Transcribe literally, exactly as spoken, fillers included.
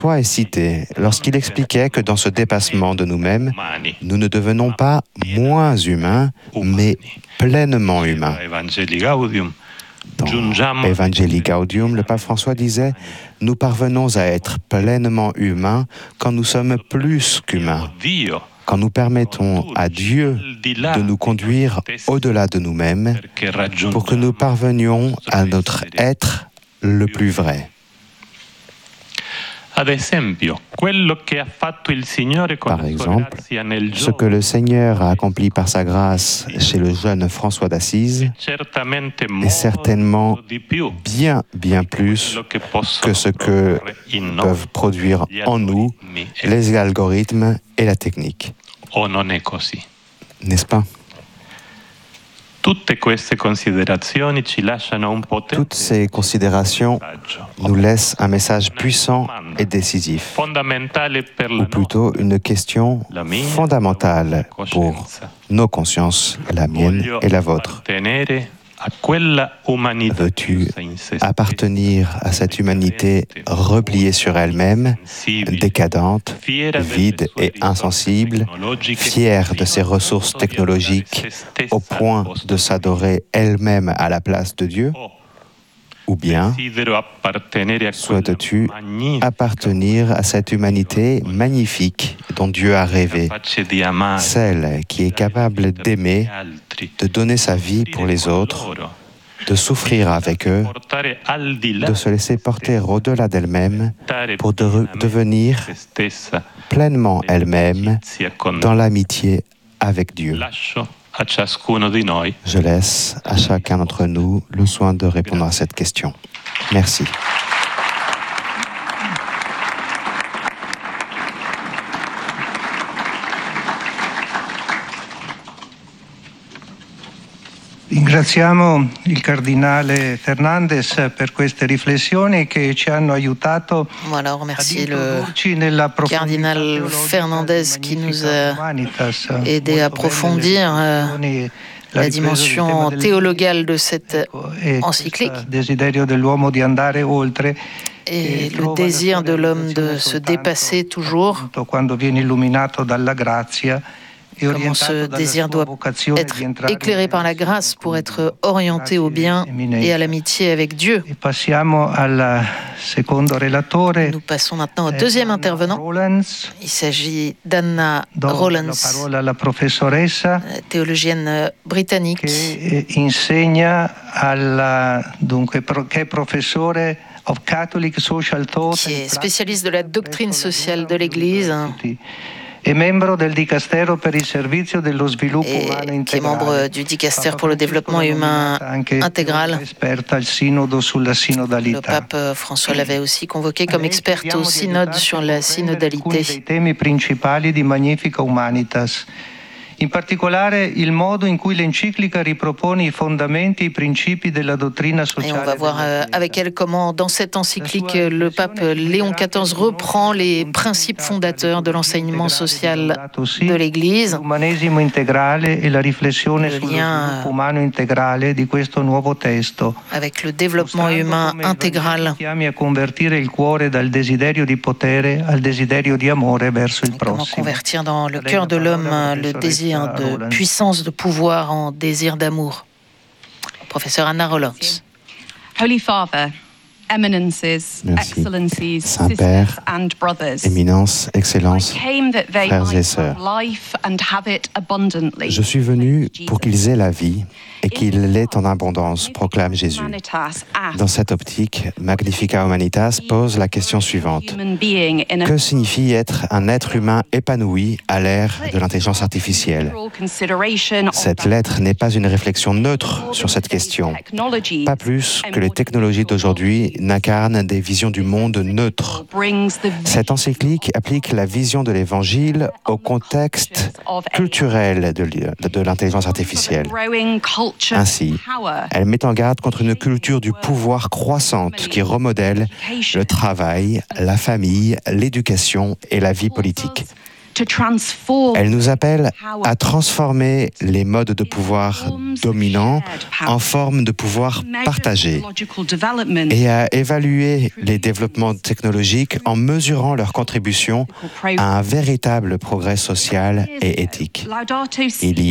François est cité lorsqu'il expliquait que dans ce dépassement de nous-mêmes, nous ne devenons pas moins humains, mais pleinement humains. Dans Evangelii Gaudium, le pape François disait « Nous parvenons à être pleinement humains quand nous sommes plus qu'humains, quand nous permettons à Dieu de nous conduire au-delà de nous-mêmes pour que nous parvenions à notre être le plus vrai. » Par exemple, ce que le Seigneur a accompli par sa grâce chez le jeune François d'Assise est certainement bien, bien plus que ce que peuvent produire en nous les algorithmes et la technique. N'est-ce pas? Toutes ces considérations nous laissent un message puissant et décisif, ou plutôt une question fondamentale pour nos consciences, la mienne et la vôtre. Veux-tu appartenir à cette humanité repliée sur elle-même, décadente, vide et insensible, fière de ses ressources technologiques au point de s'adorer elle-même à la place de Dieu? Ou bien souhaites-tu appartenir à cette humanité magnifique dont Dieu a rêvé, celle qui est capable d'aimer, de donner sa vie pour les autres, de souffrir avec eux, de se laisser porter au-delà d'elle-même pour de devenir pleinement elle-même dans l'amitié avec Dieu? Je laisse à chacun d'entre nous le soin de répondre à cette question. Merci. Ringraziamo il cardinale Fernandez per queste riflessioni che ci hanno aiutato voilà, on remercie le cardinal Fernandez qui nous a aidé à approfondir euh, la dimension théologale de cette encyclique et le désir de l'homme de se dépasser toujours. Comment ce désir doit être éclairé par la grâce pour être orienté au bien et à l'amitié avec Dieu. Nous passons maintenant au deuxième intervenant. Il s'agit d'Anna Rollins, théologienne britannique, qui est spécialiste de la doctrine sociale de l'Église. Et membre del Dicastero per il servizio dello sviluppo umano integrale, qui est membre du Dicastère pour le développement humain intégral. Le pape François l'avait aussi convoqué comme experte au synode sur la synodalité. Dei temi principali di Magnificat Humanitas. In particolare il modo in cui l'enciclica ripropone i fondamenti e i principi della dottrina sociale. Et on va voir avec elle comment, dans cette encyclique, le pape Léon quatorze reprend les principes fondateurs de l'enseignement social de l'Église. Le lien avec le développement humain intégral. Comment convertir dans le cœur de l'homme le désir de puissance, de pouvoir en désir d'amour. Professeur Anna Rollins. Holy Father, Eminences, Excellencies, Saint-Père, Éminences, Excellences, frères et sœurs, je suis venu pour qu'ils aient la vie et qu'il l'ait en abondance, proclame Jésus. Dans cette optique, Magnificat Humanitas pose la question suivante. Que signifie être un être humain épanoui à l'ère de l'intelligence artificielle? Cette lettre n'est pas une réflexion neutre sur cette question, pas plus que les technologies d'aujourd'hui n'incarnent des visions du monde neutres. Cette encyclique applique la vision de l'Évangile au contexte culturel de, de l'intelligence artificielle. Ainsi, elle met en garde contre une culture du pouvoir croissante qui remodèle le travail, la famille, l'éducation et la vie politique. Elle nous appelle à transformer les modes de pouvoir dominants en formes de pouvoir partagées et à évaluer les développements technologiques en mesurant leur contribution à un véritable progrès social et éthique. Il y